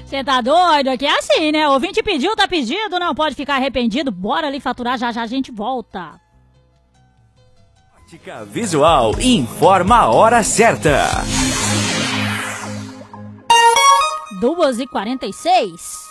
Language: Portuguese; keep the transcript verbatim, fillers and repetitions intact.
Você tá doido? Aqui é assim, né? O ouvinte pediu, tá pedido, não pode ficar arrependido. Bora ali faturar, já já a gente volta. Ótica Visual informa a hora certa. duas e quarenta e seis.